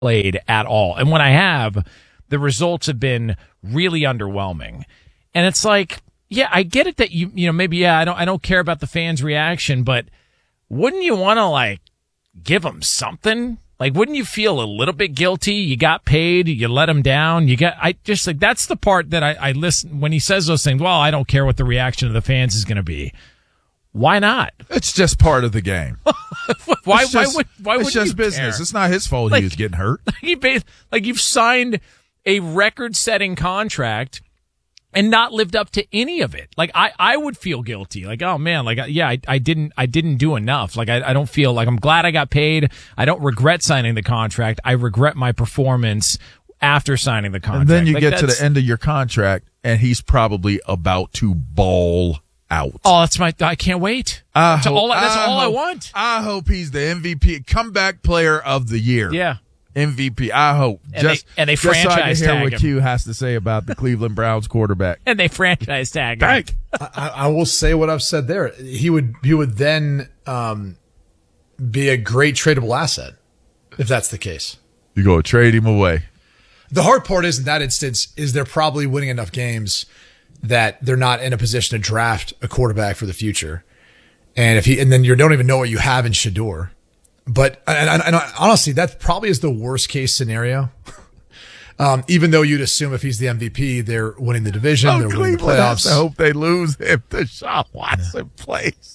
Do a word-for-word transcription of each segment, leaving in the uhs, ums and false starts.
played at all. And when I have, the results have been really underwhelming. And it's like, yeah, I get it that you, you know, maybe, yeah, I don't, I don't care about the fans' reaction, but wouldn't you want to like give them something? Like, wouldn't you feel a little bit guilty? You got paid, you let him down, you got, I just like, that's the part that I, I listen, when he says those things, well, I don't care what the reaction of the fans is going to be. Why not? It's just part of the game. why, just, why would, why would It's just you business. care? It's not his fault like, he was getting hurt. He based, like, you've signed a record-setting contract and not lived up to any of it. Like, I, I would feel guilty. Like, oh man, like, yeah, I, I didn't, I didn't do enough. Like, I, I don't feel like I'm glad I got paid. I don't regret signing the contract. I regret my performance after signing the contract. And then you like, get to the end of your contract and he's probably about to ball out. Oh, that's my, I can't wait. I that's hope, all, that's I all hope, I want. I hope he's the M V P, comeback player of the year. Yeah. M V P. I hope. And just, they, and they just so I can franchise hear tag what him. Q has to say about the Cleveland Browns quarterback. And they franchise tag him. Right. I, I will say what I've said there. He would he would then um, be a great tradable asset if that's the case. You go trade him away. The hard part is in that instance is they're probably winning enough games that they're not in a position to draft a quarterback for the future. And if he and then you don't even know what you have in Shedeur. But and, and, and honestly, that probably is the worst case scenario. Um, even though you'd assume if he's the M V P, they're winning the division, Oh, they're winning the Cleveland has playoffs. to hope they lose if Deshaun Watson plays.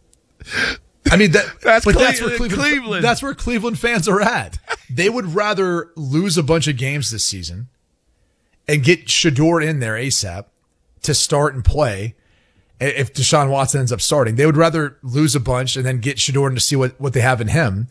I mean, that, That's but Cle- that's where Cleveland, Cleveland. that's where Cleveland fans are at. They would rather lose a bunch of games this season and get Shedeur in there ASAP to start and play. If Deshaun Watson ends up starting, they would rather lose a bunch and then get Shedeur in to see what, what they have in him.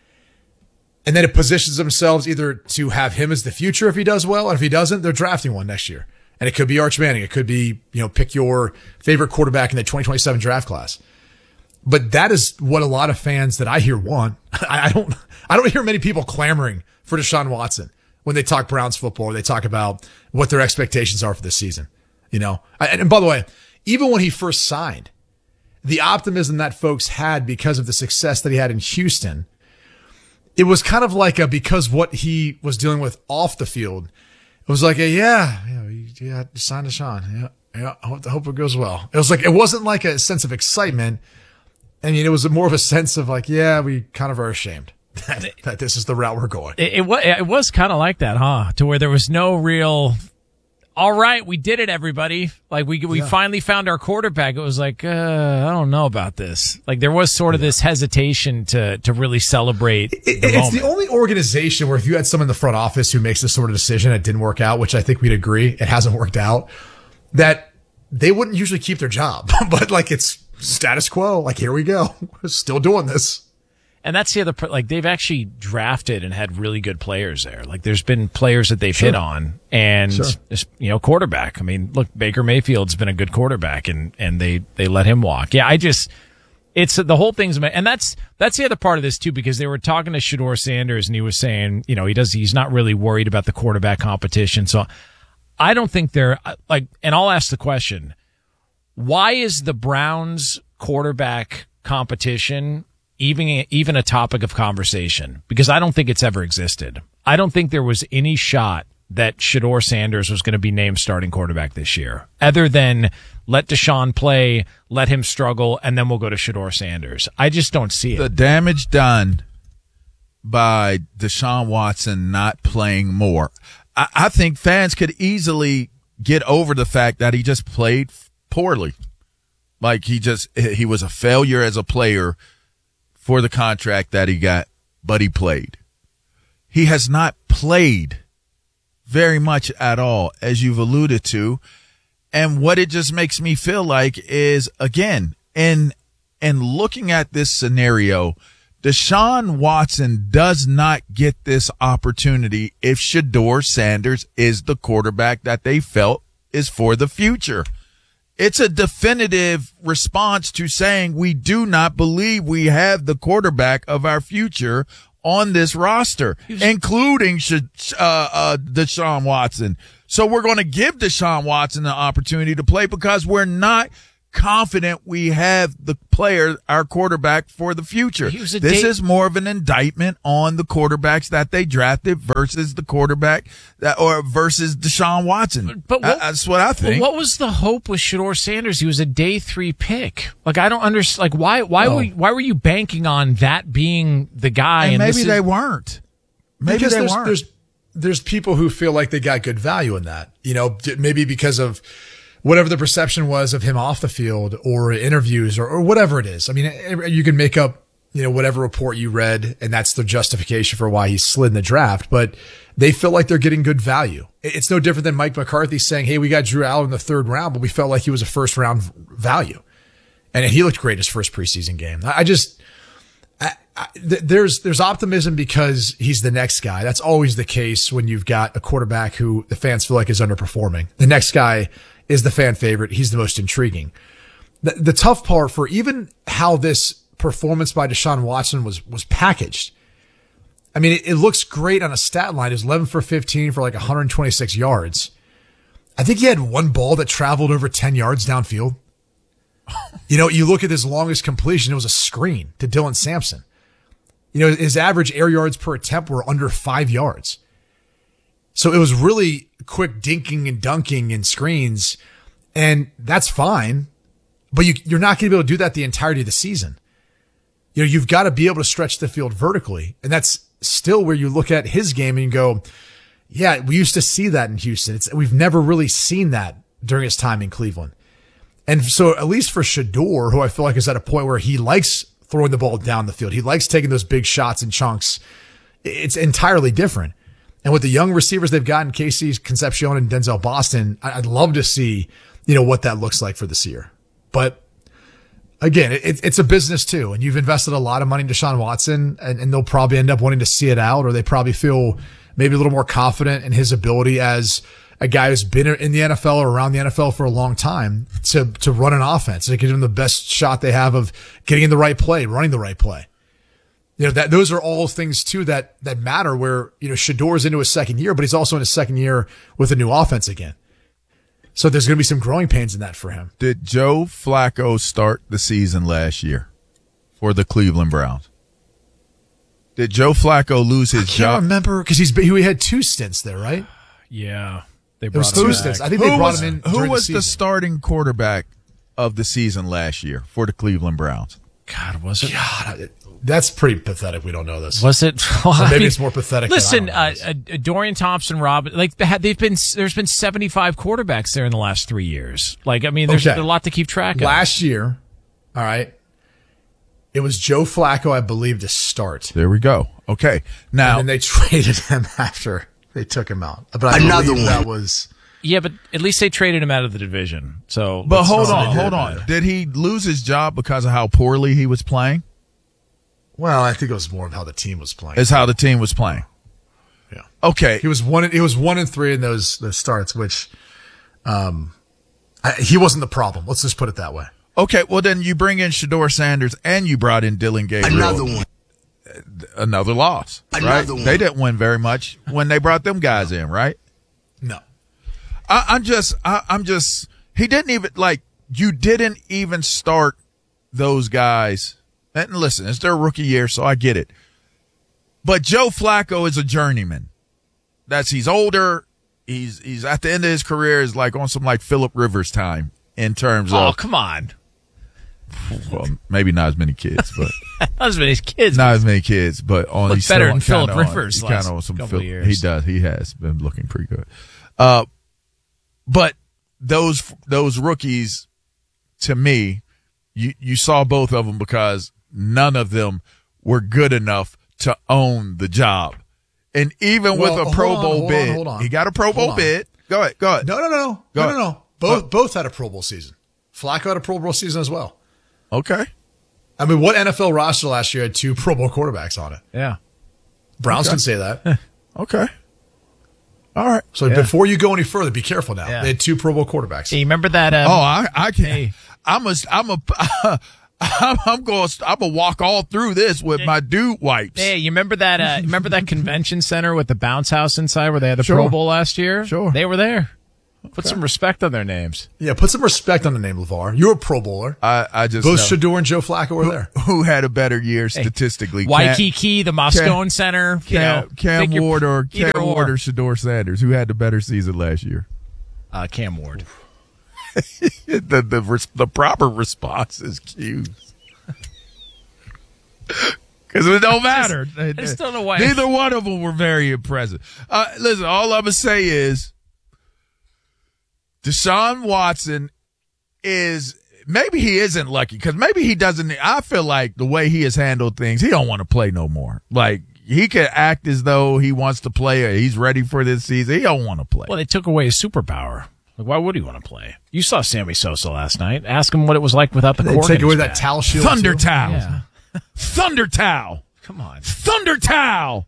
And then it positions themselves either to have him as the future if he does well, and if he doesn't, they're drafting one next year. And it could be Arch Manning. It could be, you know, pick your favorite quarterback in the twenty twenty-seven draft class. But that is what a lot of fans that I hear want. I don't, I don't hear many people clamoring for Deshaun Watson when they talk Browns football or they talk about what their expectations are for this season. You know, and by the way, even when he first signed, the optimism that folks had because of the success that he had in Houston, it was kind of like a, because what he was dealing with off the field, it was like a, yeah, yeah, yeah, sign Deshaun. Yeah, yeah, I hope, I hope it goes well. It was like, it wasn't like a sense of excitement. I mean, it was more of a sense of like, yeah, we kind of are ashamed that, that this is the route we're going. It, it was, it was kind of like that, huh? To where there was no real, all right, we did it, everybody. Like we, we Yeah. finally found our quarterback. It was like, uh, I don't know about this. Like there was sort of this hesitation to, to really celebrate It, the it's moment. the only organization where if you had someone in the front office who makes this sort of decision, it didn't work out, which I think we'd agree it hasn't worked out, that they wouldn't usually keep their job. But like it's status quo. Like, here we go. We're still doing this. And that's the other, pr- like they've actually drafted and had really good players there. Like there's been players that they've Sure. hit on and, Sure. just, you know, quarterback. I mean, look, Baker Mayfield's been a good quarterback and, and they, they let him walk. Yeah, I just, it's the whole thing's, and that's, that's the other part of this too, because they were talking to Shedeur Sanders and he was saying, you know, he does, he's not really worried about the quarterback competition. So I don't think they're like, and I'll ask the question, why is the Browns quarterback competition even even a topic of conversation? Because I don't think it's ever existed. I don't think there was any shot that Shedeur Sanders was going to be named starting quarterback this year, other than let Deshaun play, let him struggle, and then we'll go to Shedeur Sanders. I just don't see it. The damage done by Deshaun Watson not playing more. I, I think fans could easily get over the fact that he just played poorly. Like he just, he was a failure as a player for the contract that he got, but he played. He has not played very much at all, as you've alluded to. And what it just makes me feel like is, again, in, in looking at this scenario, Deshaun Watson does not get this opportunity if Shedeur Sanders is the quarterback that they felt is for the future. It's a definitive response to saying we do not believe we have the quarterback of our future on this roster, including uh, uh, Deshaun Watson. So we're going to give Deshaun Watson the opportunity to play because we're not confident we have the player, our quarterback, for the future. He was a This day- is more of an indictment on the quarterbacks that they drafted versus the quarterback that, or versus Deshaun Watson. But what, I- that's what I think. What was the hope with Shedeur Sanders? He was a day three pick. Like I don't understand. Like why? Why Oh. were why were you banking on that being the guy? and And maybe this is- they weren't. Maybe because they there's, weren't. there's there's people who feel like they got good value in that. You know, d- maybe because of whatever the perception was of him off the field or interviews or, or whatever it is. I mean, eh, you can make up, you know, whatever report you read, and that's the justification for why he slid in the draft. But they feel like they're getting good value. It- It's no different than Mike McCarthy saying, "Hey, we got Drew Allen in the third round, but we felt like he was a first round v- value," and he looked great his first preseason game. I I just. I, I, th- there's there's optimism because he's the next guy. That's always the case when you've got a quarterback who the fans feel like is underperforming. The next guy is the fan favorite. He's the most intriguing. The, the tough part for even how this performance by Deshaun Watson was was packaged. I mean, it, it looks great on a stat line. It was eleven for fifteen for like one hundred twenty-six yards. I think he had one ball that traveled over ten yards downfield. You know, you look at his longest completion, it was a screen to Dylan Sampson. You know, his average air yards per attempt were under five yards. So it was really quick dinking and dunking and screens, and that's fine. But you, you're not going to be able to do that the entirety of the season. You know, you've got to be able to stretch the field vertically, and that's still where you look at his game and you go, yeah, we used to see that in Houston. It's, we've never really seen that during his time in Cleveland. And so at least for Shedeur, who I feel like is at a point where he likes throwing the ball down the field, he likes taking those big shots in chunks. It's entirely different. And with the young receivers they've gotten, Casey Concepcion and Denzel Boston, I'd love to see, you know, what that looks like for this year. But again, it, it's a business too. And you've invested a lot of money in Deshaun Watson, and, and they'll probably end up wanting to see it out, or they probably feel maybe a little more confident in his ability as a guy who's been in the N F L or around the N F L for a long time to, to run an offense, to give them the best shot they have of getting in the right play, running the right play. You know, that those are all things too that, that matter where, you know, Shedeur's into his second year, but he's also in his second year with a new offense again. So there's going to be some growing pains in that for him. Did Joe Flacco start the season last year for the Cleveland Browns? Did Joe Flacco lose his I can't job? remember because he's been, he had two stints there, right? Yeah, they It was brought him two back. stints. I think Who they brought was, him in. who during was the, the season. starting quarterback of the season last year for the Cleveland Browns? God, was it? God, that's pretty pathetic. We don't know this. Was it? Well, I maybe mean, it's more pathetic than I Listen, don't know uh, this. uh, Dorian Thompson, Robin, like they had- they've been. There's been seventy-five quarterbacks there in the last three years. Like, I mean, there's Okay. a lot to keep track of. Last year, all right, it was Joe Flacco, I believe, to start. There we go. Okay. Now, And then they traded him after they took him out. But I Another believe one. that was Yeah, but at least they traded him out of the division. So, but let's- hold not on, what they hold did, on. but- Did he lose his job because of how poorly he was playing? well, I think it was more of how the team was playing. Is how the team was playing. Yeah. Okay. He was one. He was one and three in those those starts, which, um, I, he wasn't the problem. Let's just put it that way. Okay. Well, then you bring in Shedeur Sanders and you brought in Dylan Gabriel. Another one. Another loss. Another right? one. They didn't win very much when they brought them guys in, right? No, I, I'm just, I, I'm just, he didn't even, like, you didn't even start those guys. And listen, it's their rookie year, so I get it. But Joe Flacco is a journeyman. That's, he's older. He's, he's at the end of his career is like on some like Phillip Rivers time in terms Oh, of, come on. well, maybe not as many kids, but That was his kids. not as many kids, but on Looked he's better still than kinda Phillip on- Rivers he's last kinda on some couple Phil- of years. He does. He has been looking pretty good. Uh, but those those rookies, to me, you you saw both of them because none of them were good enough to own the job. And even Well, with a Pro hold on, Bowl hold on, bid, hold on. he got a Pro Hold Bowl on. bid. Go ahead. Go ahead. no, no, no, no, Go no, ahead. no, no. Both both had a Pro Bowl season. Flacco had a Pro Bowl season as well. Okay. I mean, what N F L roster last year had two Pro Bowl quarterbacks on it? Yeah. Browns can say that. Okay. All right. So before you go any further, be careful now. Yeah. They had two Pro Bowl quarterbacks. Hey, you remember that? Um, Oh, I, I can. Hey. I'm a. I'm a. I'm, I'm going. I'm gonna walk all through this with my dude wipes. Hey, you remember that? Uh, remember that convention center with the bounce house inside where they had the Sure. Pro Bowl last year? Sure. They were there. Put some respect on their names. Yeah, put some respect on the name LeVar. You're a Pro Bowler. I, I just Both know. Shador and Joe Flacco were there. Who had a better year statistically? Waikiki, the Moscone Center. You Cam, know, Cam pick your- Ward or Cam either Ward or Shador Sanders? Who had the better season last year? Uh, Cam Ward. the the res- the proper response is Q's. Because it don't matter. I just don't know why. Neither one of them were very impressive. Uh, listen, all I'm going to say is Deshaun Watson is, maybe he isn't lucky because maybe he doesn't. I feel like the way he has handled things, he don't want to play no more. Like, he could act as though he wants to play or he's ready for this season. He don't want to play. Well, they took away his superpower. Like, why would he want to play? You saw Sammy Sosa last night. Ask him what it was like without the They cork. take in away his that bat. towel shield. Thunder too. towel. Yeah. Thunder towel. Come on. Thunder towel.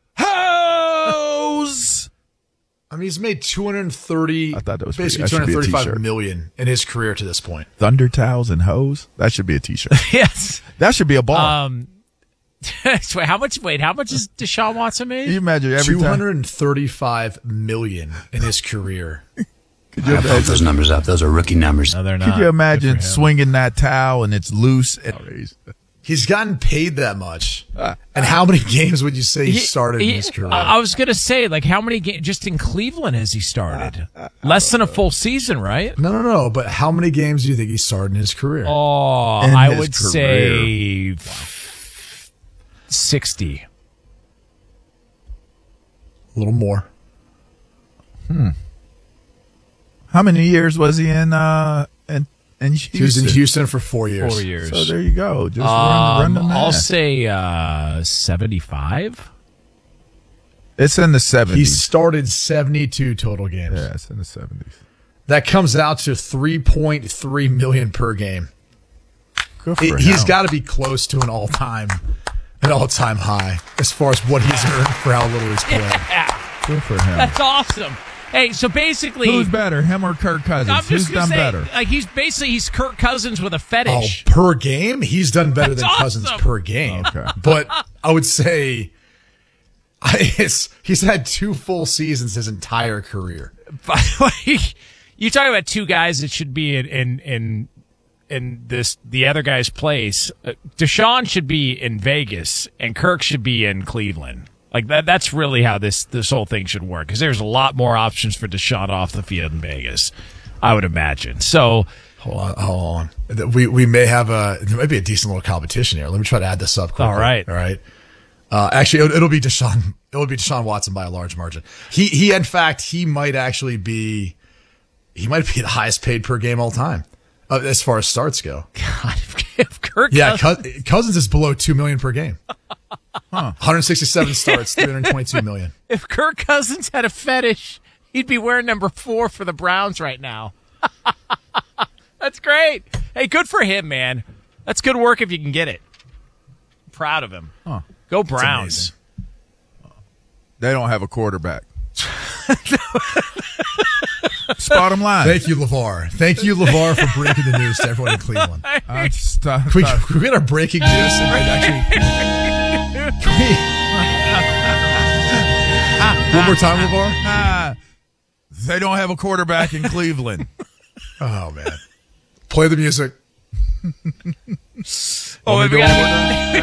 Hose. I mean, he's made two hundred thirty. I thought that was basically pretty- two that should be a hundred thirty-five t-shirt. million in his career to this point. Thunder towels and hose. That should be a t-shirt. Yes. That should be a bar. Um, wait, how much? Wait, how much is Deshaun Watson made? you imagine every Two time. hundred thirty-five million in his career. Could you I pumped imagine, those numbers up. Those are rookie numbers. No, they're not. could you imagine Good for him. swinging that towel and it's loose? And, He's gotten paid that much. And how many games would you say he, started he- in his career? I was gonna say, like, how many games just in Cleveland has he started? Less than a full season, right? no, no, no. But how many games do you think he started in his career? Oh, In I his would career. say sixty. A little more. How many years was he in? Uh, in, in Houston? He was in Houston for four years. Four years. So there you go. Just run, run the Um, math. I'll say uh, seventy-five. It's in the He seventies. started seventy-two total games. Yeah, it's in the seventies. That comes out to three point three million per game. Good for He- him. He's got to be close to an all-time, an all-time high as far as what he's earned for how little he's played. Good for him. That's awesome. Hey, so basically, Who's better, him or Kirk Cousins? I'm just Who's gonna done say, better? like, he's basically he's Kirk Cousins with a Oh, fetish. per game, he's done better That's than Cousins awesome. per game. Okay. But I would say I, it's, he's had two full seasons his entire career. By the way, you talk about two guys that should be in in in, in this the other guy's place. Uh, Deshaun should be in Vegas, and Kirk should be in Cleveland. Like that. That's really how this this whole thing should work. Because there's a lot more options for Deshaun off the field in Vegas, I would imagine. So. Hold on, hold on. We we may have a there might be a decent little competition here. Let me try to add this up quickly. All right. all right. Uh, actually, it'll, it'll be Deshaun. It'll be Deshaun Watson by a large margin. He he. In fact, he might actually be. He might be the highest paid per game all time, uh, as far as starts go. God, if, if Kirk Yeah, Cousins, Cous- Cousins is below two million per game. Huh. one hundred sixty-seven starts, three hundred twenty-two million. if Kirk Cousins had a fetish, he'd be wearing number four for the Browns right now. That's great. Hey, good for him, man. That's good work if you can get it. Proud of him. Huh. Go Browns. They don't have a quarterback. It's bottom line. Thank you, LeVar. Thank you, LeVar, for breaking the news to everyone in Cleveland. I just thought- Can we, can we get our breaking news? And actually, can we, one more time, LeVar. Ah, they don't have a quarterback in Cleveland. Oh man, play the music. Oh, we go gotta,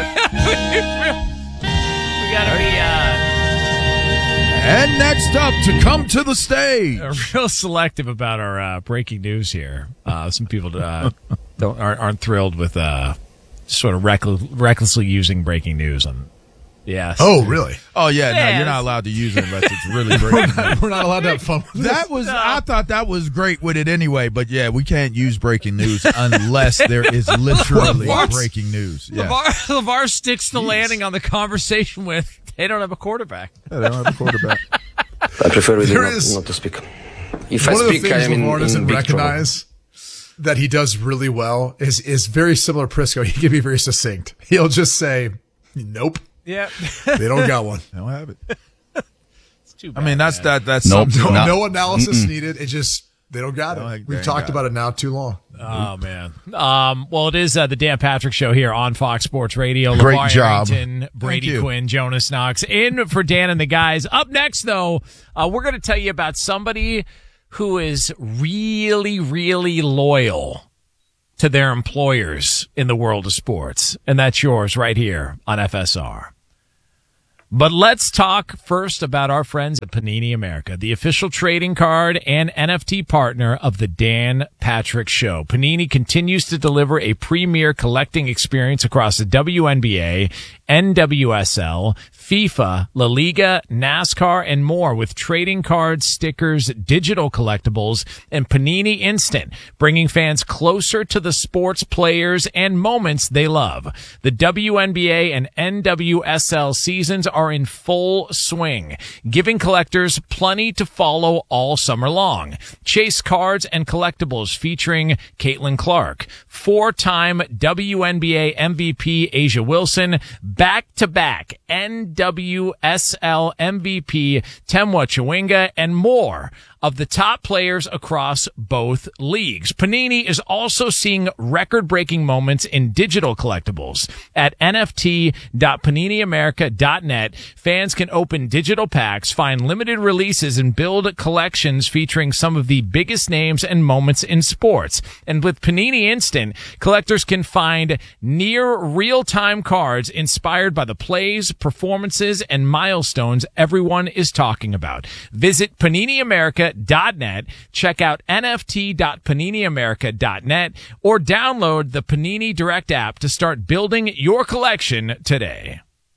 we gotta be uh, And next up to come to the stage. real selective about our uh, breaking news here. Uh, some people uh, don't aren't, aren't thrilled with uh, sort of reckless, recklessly using breaking news on. Yes. Oh, really? Oh yeah, no, Yeah, you're not it's- allowed to use it unless it's really breaking news. We're not allowed to have fun with That was I thought that was great with it anyway, but yeah, we can't use breaking news unless there is literally What? breaking news. Yeah. LeVar, LeVar sticks the landing on the conversation with they don't have a quarterback. Yeah, they don't have a quarterback. I prefer really There not, is- not to speak. If I One of the speak, I things am in, LeVar in doesn't big trouble. recognize that he does really well is is very similar to Prisco. He can be very succinct. He'll just say, "Nope, Yeah. they don't got one. They don't have it. It's too I bad, mean, that's man. that. That's Nope. something. No, No. no analysis needed. It just they don't got No, it. they We've ain't talked got about it. it now too long. Oh man. Um, well, it is uh, the Dan Patrick Show here on Fox Sports Radio. Great LeVar job. Arrington, Brady you. Quinn, Jonas Knox, in for Dan and the guys. Up next, though, uh, we're going to tell you about somebody who is really, really loyal to their employers in the world of sports. And that's yours right here on F S R. But let's talk first about our friends at Panini America, the official trading card and N F T partner of the Dan Patrick Show. Panini continues to deliver a premier collecting experience across the W N B A, N W S L, FIFA, La Liga, NASCAR, and more with trading cards, stickers, digital collectibles, and Panini Instant, bringing fans closer to the sports players and moments they love. The W N B A and N W S L seasons are in full swing, giving collectors plenty to follow all summer long. Chase cards and collectibles featuring Caitlin Clark, four-time W N B A M V P Asia Wilson, back-to-back N W S L M V P Temwa Chawinga, and more of the top players across both leagues. Panini is also seeing record-breaking moments in digital collectibles. At N F T dot panini america dot net, fans can open digital packs, find limited releases, and build collections featuring some of the biggest names and moments in sports. And with Panini Instant, collectors can find near real-time cards inspired by the plays, performances, and milestones everyone is talking about. Visit panini america dot net, check out N F T dot panini america dot net, or download the Panini Direct app to start building your collection today.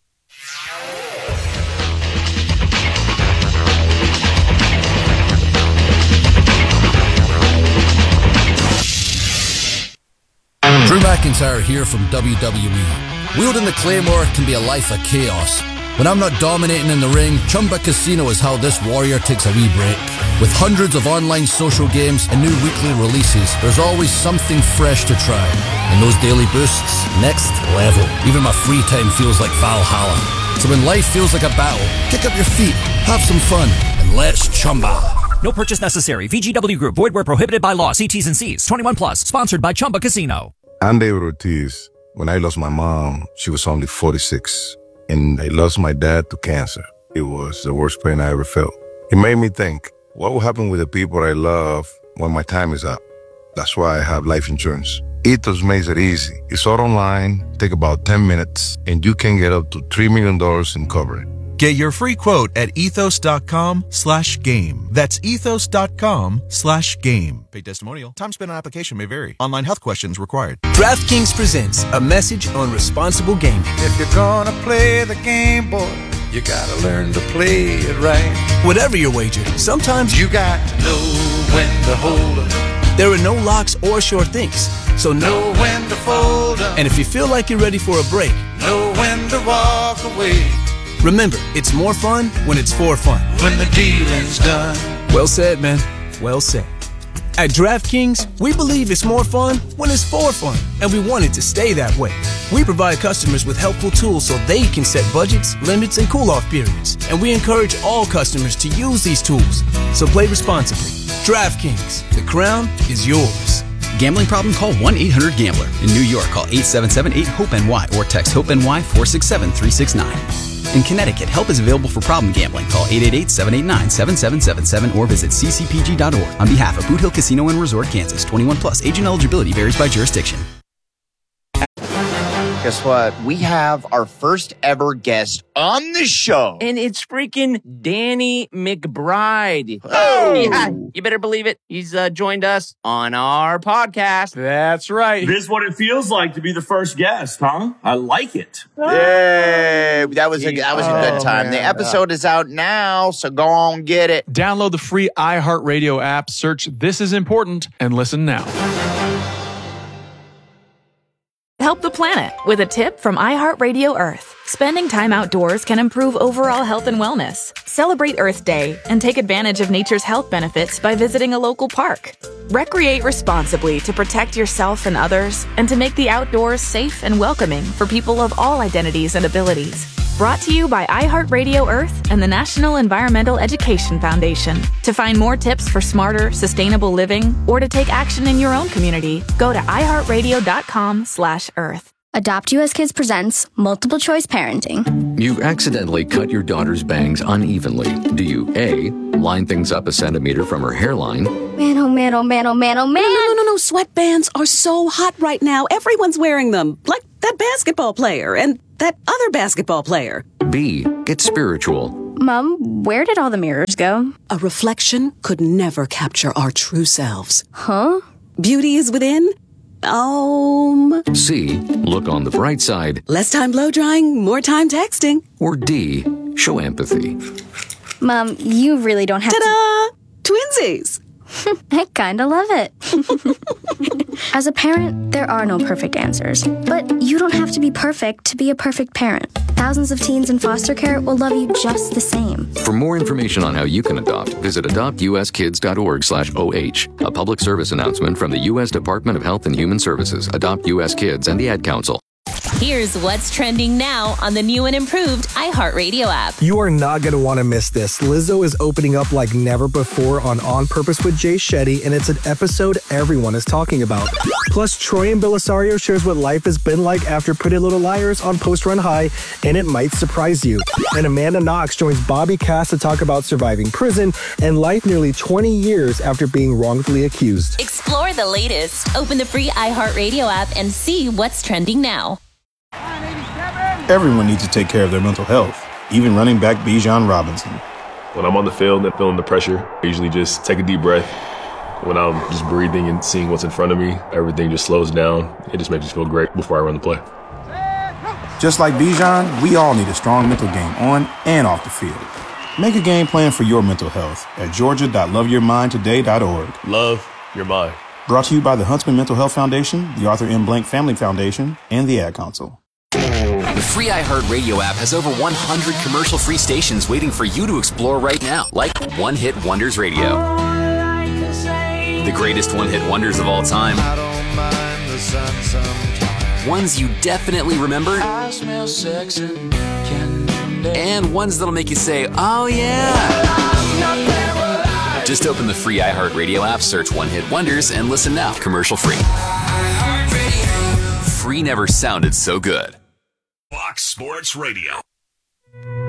Drew McIntyre here from W W E. Wielding the Claymore can be a life of chaos. When I'm not dominating in the ring, Chumba Casino is how this warrior takes a wee break. With hundreds of online social games and new weekly releases, there's always something fresh to try. And those daily boosts, next level. Even my free time feels like Valhalla. So when life feels like a battle, kick up your feet, have some fun, and let's Chumba. No purchase necessary. V G W Group. Void where prohibited by law. See T's and C's. twenty-one plus. Sponsored by Chumba Casino. I'm David Ortiz. When I lost my mom, she was only forty-six. And I lost my dad to cancer. It was the worst pain I ever felt. It made me think, what will happen with the people I love when my time is up? That's why I have life insurance. Ethos makes it easy. It's all online, take about ten minutes, and you can get up to three million dollars in coverage. Get your free quote at ethos.com slash game. That's ethos.com slash game. Paid testimonial. Time spent on application may vary. Online health questions required. DraftKings presents a message on responsible gaming. If you're gonna play the game, boy, you gotta learn to play it right. Whatever your wager, sometimes you got to know when to hold up. There are no locks or sure things, so know when to fold up. And if you feel like you're ready for a break, know when to walk away. Remember, it's more fun when it's for fun. When the dealing's done. Well said, man. Well said. At DraftKings, we believe it's more fun when it's for fun, and we want it to stay that way. We provide customers with helpful tools so they can set budgets, limits, and cool-off periods. And we encourage all customers to use these tools. So play responsibly. DraftKings, the crown is yours. Gambling problem? Call one eight hundred gambler. In New York, call eight seven seven eight hope N Y or text HOPE-NY four six seven three six nine. In Connecticut, help is available for problem gambling. Call eight eight eight seven eight nine seven seven seven seven or visit c c p g dot org. On behalf of Boot Hill Casino and Resort, Kansas, twenty-one plus. Age and eligibility varies by jurisdiction. Guess what? We have our first ever guest on the show. And it's freaking Danny McBride. Oh! Yeah, you better believe it. He's uh, joined us on our podcast. That's right. This is what it feels like to be the first guest, huh? I like it. Yay! That was a, that was a good time. Oh, the episode is out now, so go on, get it. Download the free iHeartRadio app, search This Is Important, and listen now. Help the planet with a tip from iHeartRadio Earth. Spending time outdoors can improve overall health and wellness. Celebrate Earth Day and take advantage of nature's health benefits by visiting a local park. Recreate responsibly to protect yourself and others and to make the outdoors safe and welcoming for people of all identities and abilities. Brought to you by iHeartRadio Earth and the National Environmental Education Foundation. To find more tips for smarter, sustainable living or to take action in your own community, go to iHeartRadio.com slash Earth. Adopt U S Kids presents Multiple Choice Parenting. You've accidentally cut your daughter's bangs unevenly. Do you A, line things up a centimeter from her hairline. Man, oh man, oh man, oh man, oh man. No, no, no, no. Sweatbands are so hot right now. Everyone's wearing them. Like that basketball player and that other basketball player. B, get spiritual. Mom, where did all the mirrors go? A reflection could never capture our true selves. Huh? Beauty is within. Um. C, look on the bright side. Less time blow drying, more time texting. Or D, show empathy. Mom, you really don't have Ta-da! to... Twinsies! I kinda love it. As a parent, there are no perfect answers. But you don't have to be perfect to be a perfect parent. Thousands of teens in foster care will love you just the same. For more information on how you can adopt, visit adopt u s kids dot org slash O H. A public service announcement from the U S Department of Health and Human Services, Adopt U S Kids, and the Ad Council. Here's what's trending now on the new and improved iHeartRadio app. You are not going to want to miss this. Lizzo is opening up like never before on On Purpose with Jay Shetty, and it's an episode everyone is talking about. Plus, Troy and Belisario shares what life has been like after Pretty Little Liars on Post Run High, and it might surprise you. And Amanda Knox joins Bobby Cass to talk about surviving prison and life nearly twenty years after being wrongfully accused. Explore the latest. Open the free iHeartRadio app and see what's trending now. Everyone needs to take care of their mental health, even running back Bijan Robinson. When I'm on the field and feeling the pressure, I usually just take a deep breath. When I'm just breathing and seeing what's in front of me, everything just slows down. It just makes me feel great before I run the play. Just like Bijan, we all need a strong mental game on and off the field. Make a game plan for your mental health at georgia dot love your mind today dot org. Love your mind. Brought to you by the Huntsman Mental Health Foundation, the Arthur M. Blank Family Foundation, and the Ad Council. The free iHeartRadio app has over one hundred commercial-free stations waiting for you to explore right now, like One Hit Wonders Radio. The greatest one-hit wonders of all time. Ones you definitely remember. I smell sex and candy. And ones that'll make you say, oh yeah. Just open the free iHeartRadio app, search One Hit Wonders, and listen now, commercial-free. Free never sounded so good. Fox Sports Radio.